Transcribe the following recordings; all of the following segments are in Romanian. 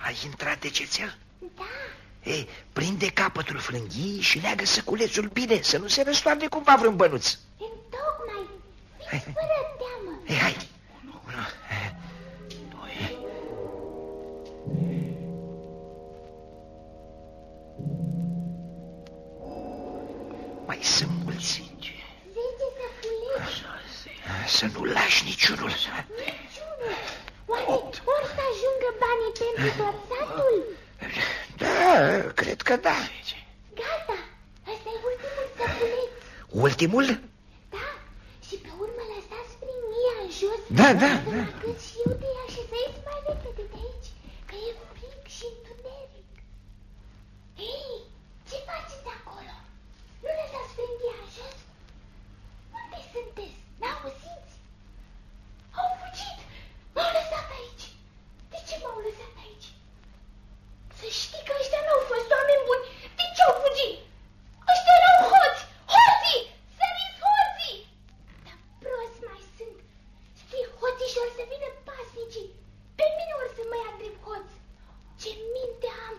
Ai intrat de cețel? Da. Ei, prinde capătul frânghiei și leagă săculețul bine, să nu se răstoarne cumva vreun bănuț. Întocmai. Fiți fără teamă. Ei, hai. 1, 2. Mai sunt mulți. 10 săculeți. Să nu lași niciunul. Oare or să ajungă banii pentru tot satul? Da, cred că da. Gata, ăsta e ultimul săculeț. Ultimul? Da, și pe urmă lăsați frânghiea în jos. Da. Să mă cât și eu de ea și să ies mai repede de aici, că e frig și întuneric. Hei, ce faceți acolo? Nu lăsați frânghia în jos? Unde sunteți? N-auziți? Au fugit! M-au lăsat aici! De ce m-au lăsat aici? Să știi că ăștia n-au fost oameni buni! De ce au fugit? Ăștia erau hoți! Hoții! Săriți hoții! Dar prost mai sunt! Știi, hoții și or să vină pasnicii! Pe mine or să mă ia drept hoț! Ce minte am!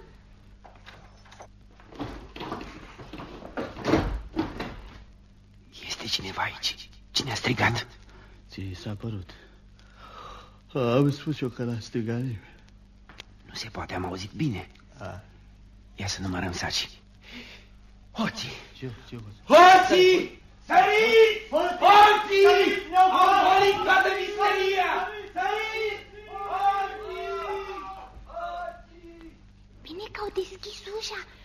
Este cineva aici. Cine a strigat? Ți s-a părut. Am spus eu că l-a strigat nimeni. Nu se poate, am auzit bine. Ia să numărăm saci. Hoții! Ce? Hoții! Săriți! Hoții! Au pălit toată misteria! Săriți! Hoții! Bine că au deschis ușa